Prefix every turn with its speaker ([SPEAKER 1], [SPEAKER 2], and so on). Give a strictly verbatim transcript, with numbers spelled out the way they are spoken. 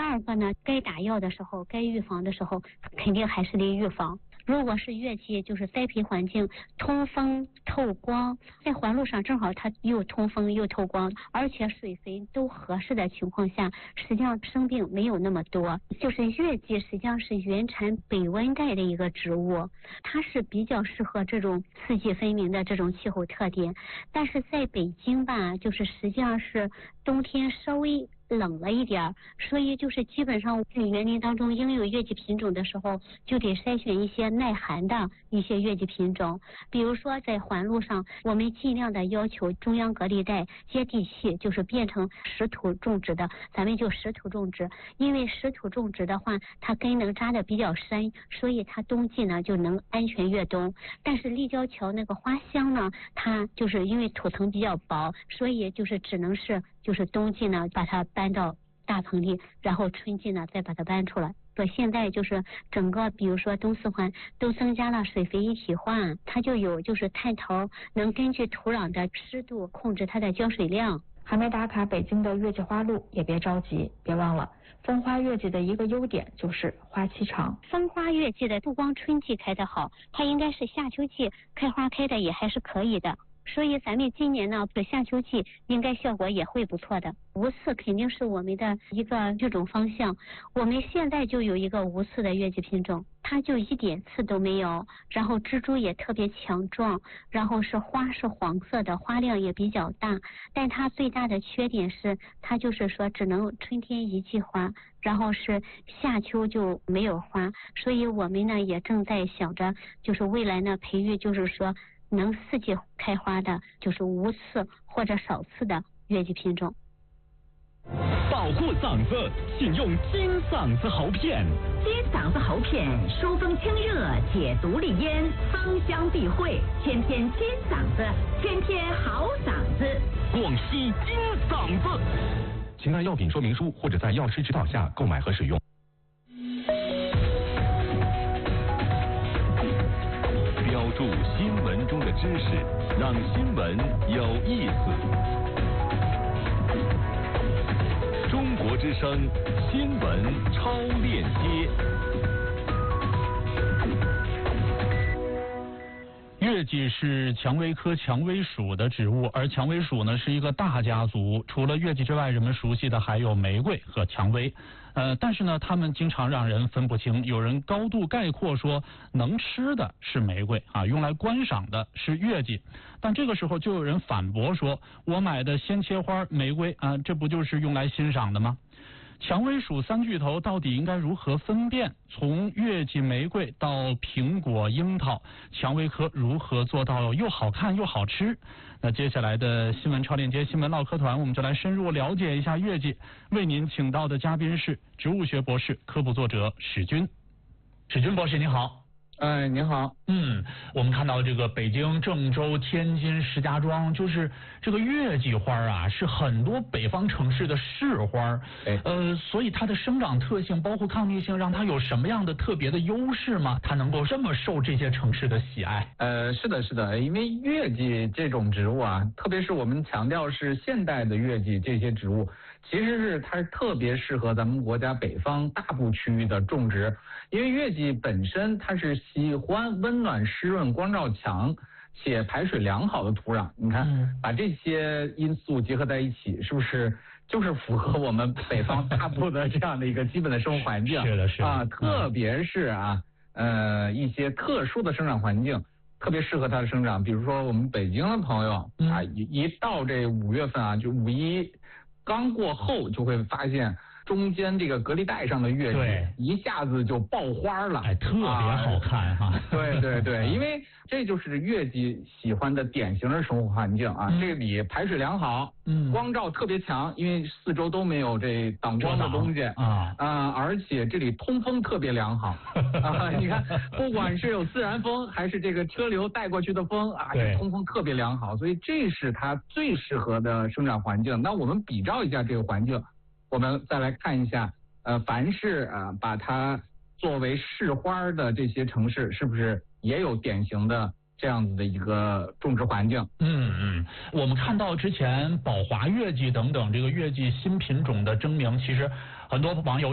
[SPEAKER 1] 二个呢，该打药的时候，该预防的时候，肯定还是得预防。如果是月季，就是栽培环境通风透光，在环路上正好它又通风又透光，而且水肥都合适的情况下，实际上生病没有那么多。就是月季实际上是原产北温带的一个植物，它是比较适合这种四季分明的这种气候特点。但是在北京吧，就是实际上是冬天稍微冷了一点，所以就是基本上在园林当中应有月季品种的时候，就得筛选一些耐寒的一些月季品种。比如说在环路上，我们尽量的要求中央隔离带接地气，就是变成实土种植的，咱们就实土种植。因为实土种植的话，它根能扎的比较深，所以它冬季呢就能安全越冬。但是立交桥那个花香呢，它就是因为土层比较薄，所以就是只能是就是冬季呢把它搬到大棚里，然后春季呢再把它搬出来。对，现在就是整个比如说东四环都增加了水肥一体化，它就有就是探头能根据土壤的湿度控制它的浇水量。
[SPEAKER 2] 还没打卡北京的月季花路也别着急，别忘了风花月季的一个优点就是花期长。
[SPEAKER 1] 风花月季的不光春季开得好，它应该是夏秋季开花开的也还是可以的。所以咱们今年呢，夏秋季应该效果也会不错的。无刺肯定是我们的一个这种方向。我们现在就有一个无刺的月季品种，它就一点刺都没有，然后蜘蛛也特别强壮，然后是花是黄色的，花量也比较大。但它最大的缺点是，它就是说只能春天一季花，然后是夏秋就没有花。所以我们呢也正在想着，就是未来呢培育，就是说能四季开花的，就是无刺或者少刺的月季品种。
[SPEAKER 3] 保护嗓子，请用金嗓子喉片。
[SPEAKER 4] 金嗓子喉片，疏风清热，解毒利咽，芳香避秽，天天金嗓子，天天好嗓子。
[SPEAKER 3] 广西金嗓子，请看药品说明书或者在药师指导下购买和使用。标注新闻中的知识，让新闻有意思。中国之声新闻超链接。
[SPEAKER 5] 月季是蔷薇科蔷薇属的植物，而蔷薇属呢是一个大家族，除了月季之外，人们熟悉的还有玫瑰和蔷薇。呃，但是呢，它们经常让人分不清。有人高度概括说，能吃的是玫瑰啊，用来观赏的是月季。但这个时候就有人反驳说，我买的鲜切花玫瑰啊，这不就是用来欣赏的吗？蔷薇属三巨头到底应该如何分辨？从月季玫瑰到苹果樱桃，蔷薇科如何做到又好看又好吃？那接下来的新闻超链接新闻唠嗑团，我们就来深入了解一下月季。为您请到的嘉宾是植物学博士、科普作者史军。史军博士您好。
[SPEAKER 6] 哎，您好。
[SPEAKER 5] 嗯，我们看到这个北京、郑州、天津、石家庄，就是这个月季花啊，是很多北方城市的市花。
[SPEAKER 6] 哎，
[SPEAKER 5] 呃，所以它的生长特性，包括抗逆性，让它有什么样的特别的优势吗？它能够这么受这些城市的喜爱？
[SPEAKER 6] 呃，是的，是的，因为月季这种植物啊，特别是我们强调是现代的月季这些植物，其实是它是特别适合咱们国家北方大部区域的种植，因为月季本身它是喜欢温暖、湿润、光照强且排水良好的土壤。你看，嗯、把这些因素结合在一起，是不是就是符合我们北方大部的这样的一个基本的生活环境？
[SPEAKER 5] 是的，是的
[SPEAKER 6] 啊，特别是啊，呃，一些特殊的生长环境。特别适合它的生长，比如说我们北京的朋友啊，一一到这五月份啊，就五一刚过后，就会发现中间这个隔离带上的月季一下子就爆花了，
[SPEAKER 5] 哎，特别好看哈、啊。
[SPEAKER 6] 对对对，因为这就是月季喜欢的典型的生活环境啊，嗯、这里排水良好，嗯，光照特别强，因为四周都没有这挡光的东西啊啊，而且这里通风特别良好啊，你看，不管是有自然风还是这个车流带过去的风啊，这通风特别良好，所以这是它最适合的生长环境。那我们比照一下这个环境。我们再来看一下，呃，凡是啊、呃、把它作为市花的这些城市，是不是也有典型的这样子的一个种植环境？
[SPEAKER 5] 嗯嗯，我们看到之前宝华月季等等这个月季新品种的征名，其实很多网友